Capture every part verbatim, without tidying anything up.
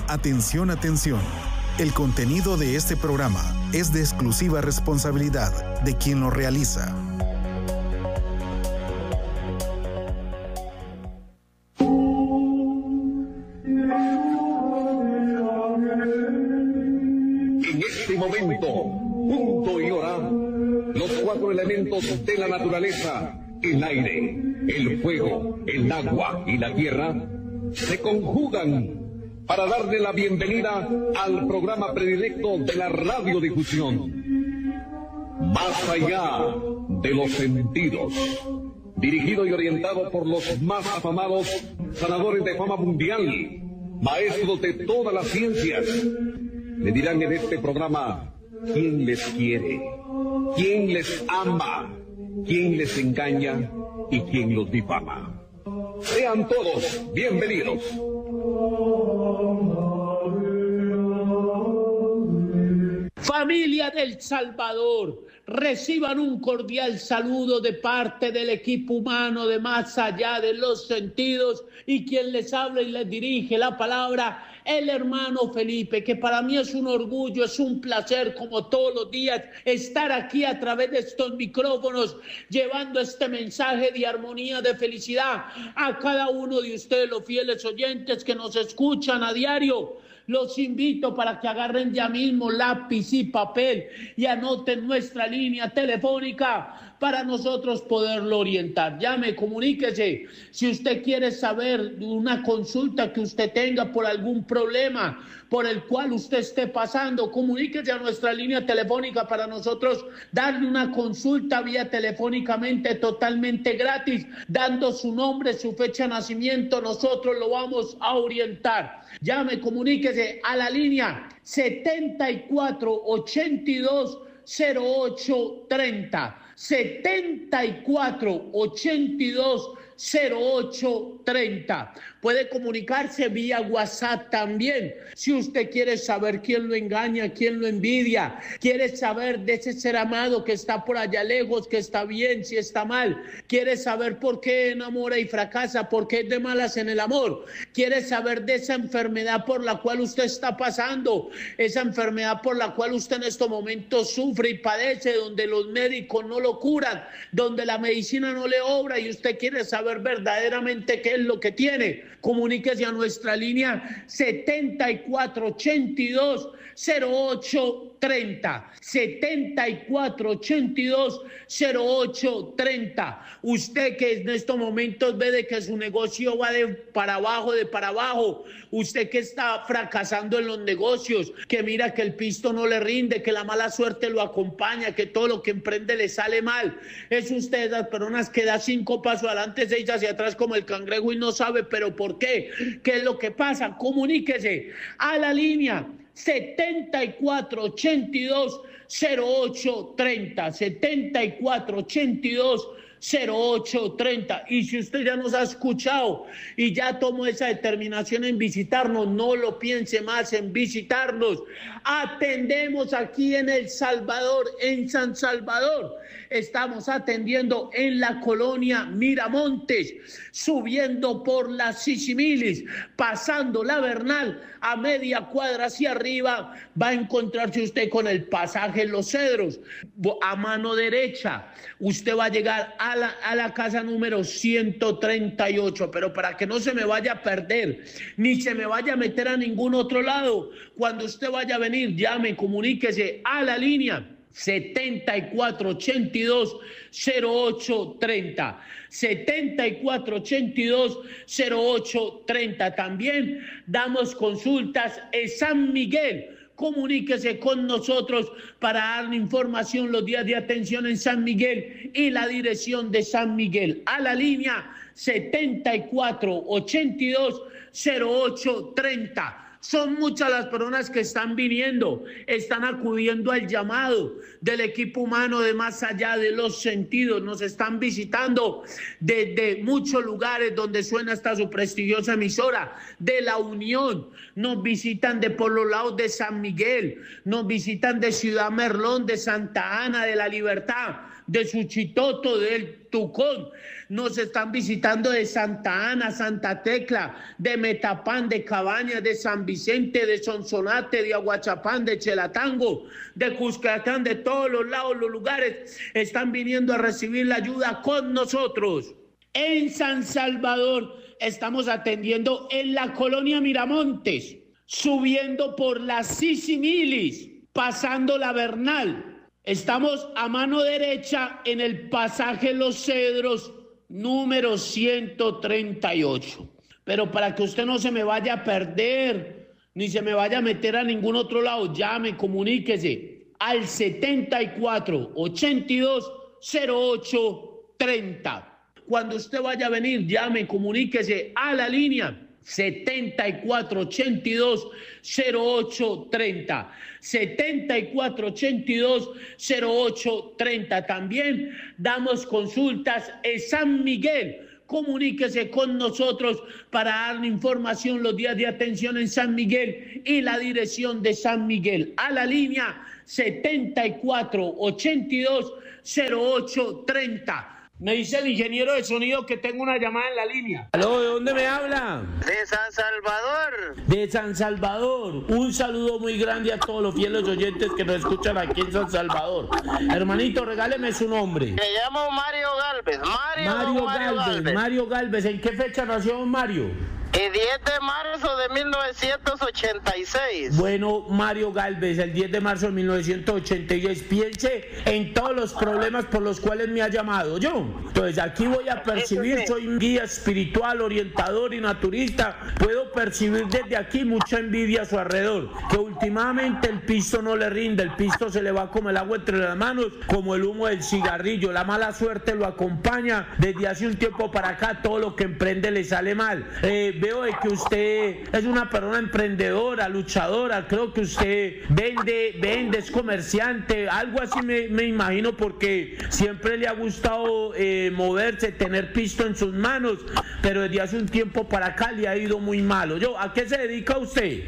Atención, atención. El contenido de este programa es de exclusiva responsabilidad de quien lo realiza. En este momento, punto y hora, los cuatro elementos de la naturaleza, el aire, el fuego, el agua y la tierra, se conjugan para darle la bienvenida al programa predilecto de la radiodifusión, Más allá de los sentidos, dirigido y orientado por los más afamados sanadores de fama mundial, maestros de todas las ciencias. Le dirán en este programa quién les quiere, quién les ama, quién les engaña y quién los difama. Sean todos bienvenidos. Familia del Salvador, reciban un cordial saludo de parte del equipo humano de Más allá de los sentidos, y quien les habla y les dirige la palabra, el hermano Felipe, que para mí es un orgullo, es un placer como todos los días estar aquí a través de estos micrófonos llevando este mensaje de armonía, de felicidad a cada uno de ustedes, los fieles oyentes que nos escuchan a diario. Los invito para que agarren ya mismo lápiz y papel y anoten nuestra línea telefónica para nosotros poderlo orientar. Llame, comuníquese. Si usted quiere saber una consulta que usted tenga por algún problema por el cual usted esté pasando, comuníquese a nuestra línea telefónica para nosotros darle una consulta vía telefónicamente totalmente gratis, dando su nombre, su fecha de nacimiento. Nosotros lo vamos a orientar. Llame, comuníquese a la línea setenta y cuatro ochenta y dos cero ocho treinta, setenta y cuatro ochenta y dos cero ocho treinta. Puede comunicarse vía WhatsApp también. Si usted quiere saber quién lo engaña, quién lo envidia, quiere saber de ese ser amado que está por allá lejos, que está bien, si está mal, quiere saber por qué enamora y fracasa, por qué es de malas en el amor, quiere saber de esa enfermedad por la cual usted está pasando, esa enfermedad por la cual usted en estos momentos sufre y padece, donde los médicos no lo curan, donde la medicina no le obra, y usted quiere saber verdaderamente qué es lo que tiene, comuníquese a nuestra línea setenta y cuatro ochenta y dos cero ocho treinta, setenta y cuatro ochenta y dos cero ocho treinta. Usted que en estos momentos ve de que su negocio va de para abajo, de para abajo, usted que está fracasando en los negocios, que mira que el pisto no le rinde, que la mala suerte lo acompaña, que todo lo que emprende le sale mal, es usted las personas que da cinco pasos adelante, seis hacia atrás como el cangrejo y no sabe pero por qué, qué es lo que pasa. Comuníquese a la línea setenta y cuatro ochenta y dos cero ocho treinta, setenta y cuatro ochenta y dos cero ocho treinta. Y si usted ya nos ha escuchado y ya tomó esa determinación en visitarnos, no lo piense más en visitarnos. Atendemos aquí en El Salvador, en San Salvador. Estamos atendiendo en la colonia Miramontes, subiendo por la Sisimilis, pasando la Bernal, a media cuadra hacia arriba, va a encontrarse usted con el pasaje Los Cedros. A mano derecha, usted va a llegar a la, a la casa número ciento treinta y ocho, pero para que no se me vaya a perder, ni se me vaya a meter a ningún otro lado, cuando usted vaya a venir, llame, comuníquese a la línea setenta y cuatro ochenta y dos cero ocho treinta, setenta y cuatro ochenta y dos cero ocho treinta. También damos consultas en San Miguel. Comuníquese con nosotros para darle información los días de atención en San Miguel y la dirección de San Miguel a la línea setenta y cuatro ochenta y dos cero ocho treinta. Son muchas las personas que están viniendo, están acudiendo al llamado del equipo humano de Más allá de los sentidos. Nos están visitando desde muchos lugares donde suena hasta su prestigiosa emisora, de La Unión. Nos visitan de por los lados de San Miguel, nos visitan de Ciudad Merlón, de Santa Ana, de La Libertad. de Suchitoto, del Tucón. Nos están visitando de Santa Ana, Santa Tecla, de Metapán, de Cabañas, de San Vicente, de Sonsonate, de Aguachapán, de Chelatango, de Cuscatán, de todos los lados, los lugares, están viniendo a recibir la ayuda con nosotros. En San Salvador estamos atendiendo en la colonia Miramontes, subiendo por la Sisimilis, pasando la Bernal. Estamos a mano derecha en el pasaje Los Cedros, número ciento treinta y ocho. Pero para que usted no se me vaya a perder, ni se me vaya a meter a ningún otro lado, llame, comuníquese al setenta y cuatro, ochenta y dos, cero ocho, treinta. Cuando usted vaya a venir, llame, comuníquese a la línea setenta y cuatro, ochenta y dos, cero ocho, treinta. setenta y cuatro, ochenta y dos, cero ocho, treinta. También damos consultas en San Miguel. Comuníquese con nosotros para darle información los días de atención en San Miguel y la dirección de San Miguel. A la línea setenta y cuatro, ochenta y dos, cero ocho, treinta. Me dice el ingeniero de sonido que tengo una llamada en la línea. ¿Aló? ¿De dónde me habla? De San Salvador. De San Salvador. Un saludo muy grande a todos los fieles oyentes que nos escuchan aquí en San Salvador. Hermanito, regáleme su nombre. Me llamo Mario Galvez. Mario, Mario, Mario Galvez, Galvez. Mario Galvez. ¿En qué fecha nació Mario? El diez de marzo de mil novecientos ochenta y seis. Bueno, Mario Galvez, el diez de marzo de mil novecientos ochenta y seis. Piense en todos los problemas por los cuales me ha llamado yo. Entonces aquí voy a percibir, soy un guía espiritual, orientador y naturista. Puedo percibir desde aquí mucha envidia a su alrededor. Que últimamente el pisto no le rinde, el pisto se le va como el agua entre las manos, como el humo del cigarrillo. La mala suerte lo acompaña. Desde hace un tiempo para acá todo lo que emprende le sale mal. Eh, Veo de que usted es una persona emprendedora, luchadora, creo que usted vende, vende, es comerciante, algo así me, me imagino, porque siempre le ha gustado eh, moverse, tener pisto en sus manos, pero desde hace un tiempo para acá le ha ido muy malo. Yo, ¿a qué se dedica usted?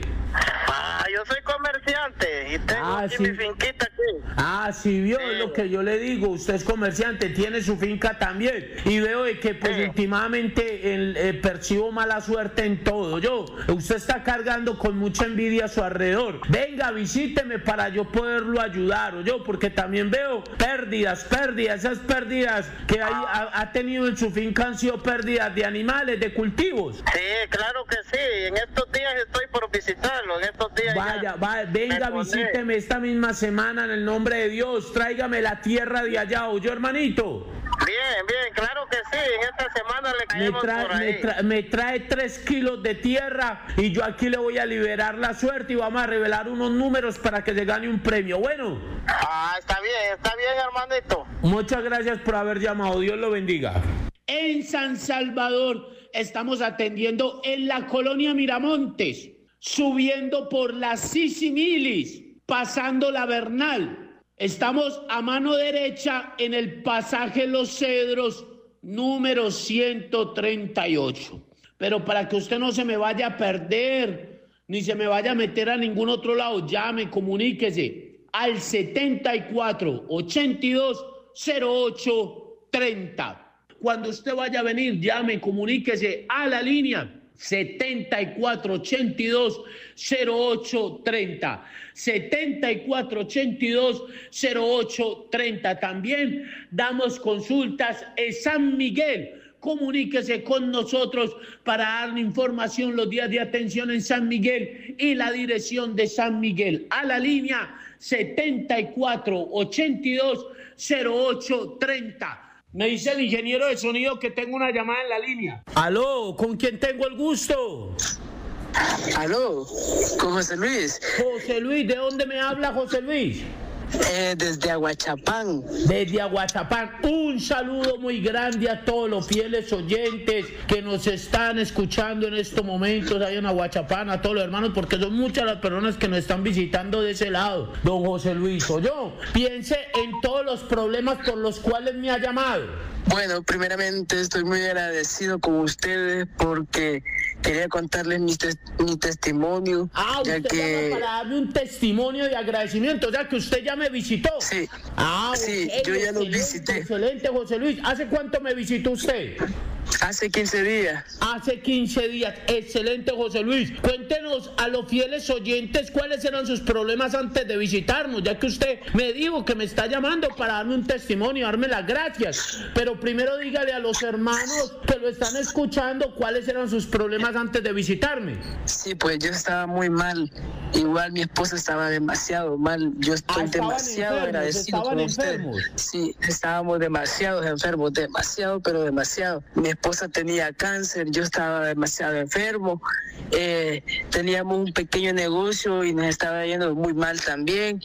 Ah, yo soy comerciante y tengo Ah, aquí sí. mi finquita aquí. Ah, sí, vio, Sí. es lo que yo le digo, usted es comerciante, tiene su finca también, y veo de que pues Sí. últimamente el, eh, percibo mala suerte en todo. Yo, usted está cargando con mucha envidia a su alrededor. Venga, visíteme para yo poderlo ayudar, o yo, porque también veo pérdidas, pérdidas, esas pérdidas que hay, ha, ha tenido en su finca han sido pérdidas de animales, de cultivos. Sí, claro que sí. En estos días estoy por visitarlo. En estos días Vaya, ya vaya, venga, me pondré. visíteme esta misma semana en el nombre de Dios, tráigame la tierra de allá, ¿oyó, hermanito? Bien, bien, claro que sí. En esta semana le Me caemos trae, por me, ahí. tra- me trae tres kilos de tierra y yo aquí le voy a liberar la suerte y vamos a revelar unos números para que se gane un premio. Bueno, Ah, está bien, está bien, hermanito. muchas gracias por haber llamado, Dios lo bendiga. En San Salvador estamos atendiendo en la colonia Miramontes, subiendo por la Sisimilis, pasando la Bernal. Estamos a mano derecha en el pasaje Los Cedros, número ciento treinta y ocho. Pero para que usted no se me vaya a perder, ni se me vaya a meter a ningún otro lado, llame, comuníquese al setenta y cuatro, ochenta y dos, cero ocho, treinta. Cuando usted vaya a venir, llame, comuníquese a la línea setenta y cuatro, ochenta y dos, cero ocho, treinta. setenta y cuatro, ochenta y dos, cero ocho, treinta. También damos consultas en San Miguel. Comuníquese con nosotros para darle información los días de atención en San Miguel y la dirección de San Miguel. A la línea setenta y cuatro, ochenta y dos, cero ocho, treinta. Me dice el ingeniero de sonido que tengo una llamada en la línea. Aló, ¿con quién tengo el gusto? Aló, con José Luis, José Luis, ¿de dónde me habla José Luis? eh, desde Aguachapán. Desde Aguachapán, un saludo muy grande a todos los fieles oyentes que nos están escuchando en estos momentos ahí en Aguachapán, a todos los hermanos, porque son muchas las personas que nos están visitando de ese lado. Don José Luis, o yo, piense en todos los problemas por los cuales me ha llamado. Bueno, primeramente estoy muy agradecido con ustedes porque quería contarles mi, tes mi testimonio. Ah, ya usted que... llama para darme un testimonio de agradecimiento, o sea que usted ya me visitó. Sí, ah, sí, okay, yo ya lo excelente, visité. Excelente, José Luis. ¿Hace cuánto me visitó usted? Hace quince días. Hace quince días. Excelente, José Luis. Cuéntenos a los fieles oyentes cuáles eran sus problemas antes de visitarnos, ya que usted me dijo que me está llamando para darme un testimonio, darme las gracias. Pero primero dígale a los hermanos que lo están escuchando cuáles eran sus problemas antes de visitarme. Sí, pues yo estaba muy mal. Igual mi esposa estaba demasiado mal. Yo estoy ah, demasiado enfermos, agradecido con usted. Sí, estábamos demasiado enfermos, demasiado, pero demasiado. Mi esposa tenía cáncer, yo estaba demasiado enfermo. Eh, teníamos un pequeño negocio y nos estaba yendo muy mal también.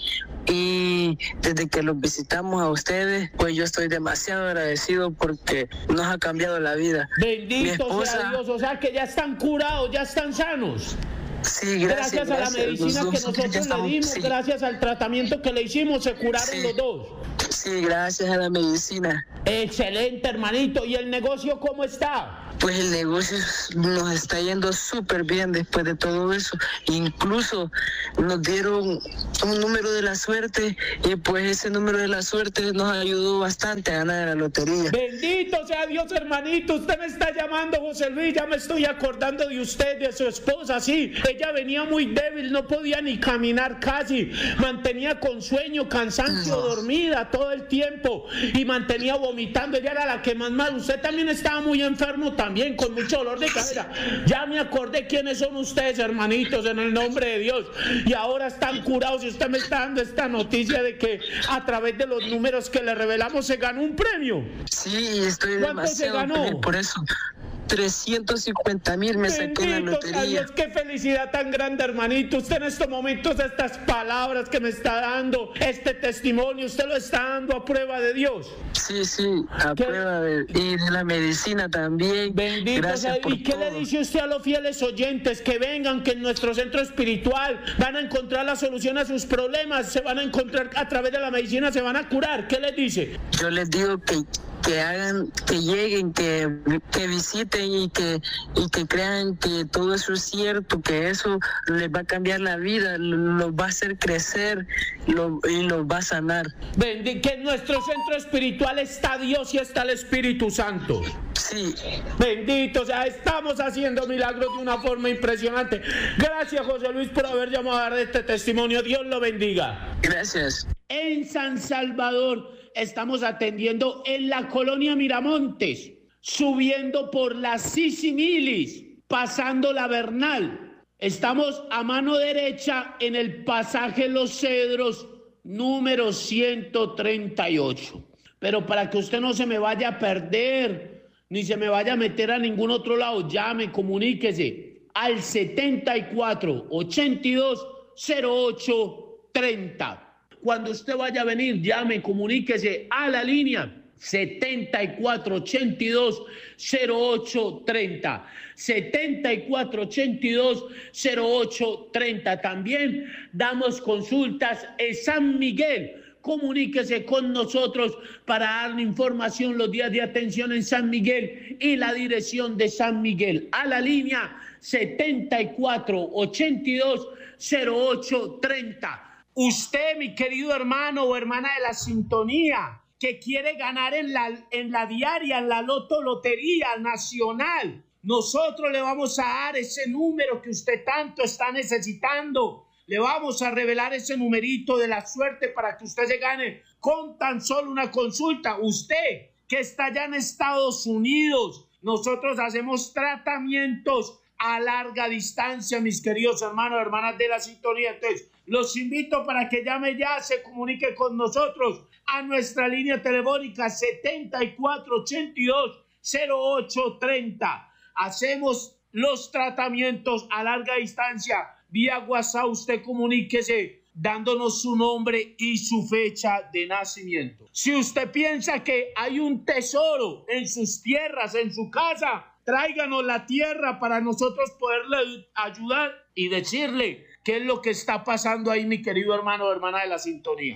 Y desde que los visitamos a ustedes, pues yo estoy demasiado agradecido porque nos ha cambiado la vida. Bendito esposa... sea Dios, o sea que ya están curados, ya están sanos. Sí, gracias, gracias a la medicina los que dos, nosotros estamos, le dimos, sí. gracias al tratamiento que le hicimos, se curaron sí. los dos. Sí, gracias a la medicina. Excelente, hermanito. ¿Y el negocio cómo está? Pues el negocio nos está yendo súper bien después de todo eso. Incluso nos dieron un número de la suerte y pues ese número de la suerte nos ayudó bastante a ganar la lotería. Bendito sea Dios, hermanito. Usted me está llamando, José Luis. Ya me estoy acordando de usted, de su esposa. Sí, ella venía muy débil, no podía ni caminar casi. Mantenía con sueño, cansancio, no. dormida todo el tiempo y mantenía vomitando. Ella era la que más mal. Usted también estaba muy enfermo también. También con mucho dolor de cabeza. Ya me acordé quiénes son ustedes, hermanitos, en el nombre de Dios. Y ahora están curados. Y usted me está dando esta noticia de que a través de los números que le revelamos se ganó un premio. Sí, estoy ¿Cuánto demasiado se ganó? feliz por eso. trescientos cincuenta mil me saqué en la lotería. Dios, qué felicidad tan grande, hermanito. Usted en estos momentos, estas palabras que me está dando, este testimonio, usted lo está dando a prueba de Dios. Sí, sí, a ¿Qué? prueba de, y de la medicina también. Bendito Gracias sea. por ¿Y qué todo. le dice usted a los fieles oyentes? Que vengan, que en nuestro centro espiritual van a encontrar la solución a sus problemas, se van a encontrar a través de la medicina, se van a curar. ¿Qué les dice? Yo les digo que que hagan, que lleguen, que, que visiten y que, y que crean que todo eso es cierto, que eso les va a cambiar la vida, los va a hacer crecer lo, y los va a sanar. Bendito, que en nuestro centro espiritual está Dios y está el Espíritu Santo. Sí. Bendito, o sea, estamos haciendo milagros de una forma impresionante. Gracias, José Luis, por haber llamado a dar este testimonio. Dios lo bendiga. Gracias. En San Salvador estamos atendiendo en la colonia Miramontes, subiendo por la Sisimilis, pasando la Bernal. Estamos a mano derecha en el pasaje Los Cedros, número ciento treinta y ocho. Pero para que usted no se me vaya a perder, ni se me vaya a meter a ningún otro lado, llame, comuníquese al setenta y cuatro, ochenta y dos, cero ocho, treinta. Cuando usted vaya a venir, llame, comuníquese a la línea setenta y cuatro, ochenta y dos, cero ocho, treinta. setenta y cuatro, ochenta y dos, cero ocho, treinta. También damos consultas en San Miguel. Comuníquese con nosotros para darle información los días de atención en San Miguel y la dirección de San Miguel. A la línea setenta y cuatro, ochenta y dos, cero ocho, treinta. Usted, mi querido hermano o hermana de la sintonía, que quiere ganar en la, en la diaria, en la loto lotería nacional, nosotros le vamos a dar ese número que usted tanto está necesitando. Le vamos a revelar ese numerito de la suerte para que usted se gane con tan solo una consulta. Usted que está allá en Estados Unidos, nosotros hacemos tratamientos a larga distancia, mis queridos hermanos, hermanas de la sintonía. Entonces, los invito para que llame ya, se comunique con nosotros a nuestra línea telefónica setenta y cuatro, ochenta y dos, cero ocho, treinta. Hacemos los tratamientos a larga distancia. Vía WhatsApp, usted comuníquese dándonos su nombre y su fecha de nacimiento. Si usted piensa que hay un tesoro en sus tierras, en su casa, tráiganos la tierra para nosotros poderle ayudar y decirle qué es lo que está pasando ahí, mi querido hermano o hermana de la sintonía.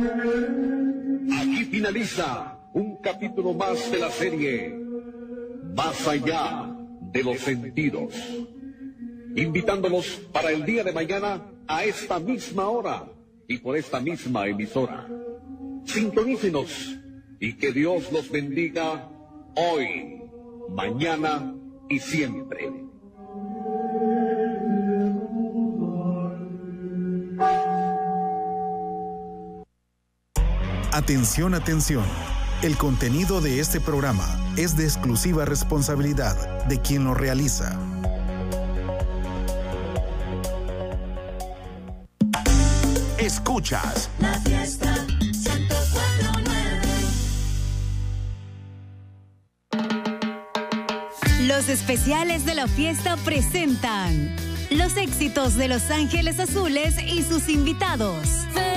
Aquí finaliza un capítulo más de la serie más allá de los sentidos. Invitándolos para el día de mañana a esta misma hora y por esta misma emisora. Sintonícenos y que Dios los bendiga hoy, mañana y siempre. Atención, atención. El contenido de este programa es de exclusiva responsabilidad de quien lo realiza. Escuchas La Fiesta ciento cuatro punto nueve. Los especiales de La Fiesta presentan los éxitos de Los Ángeles Azules y sus invitados.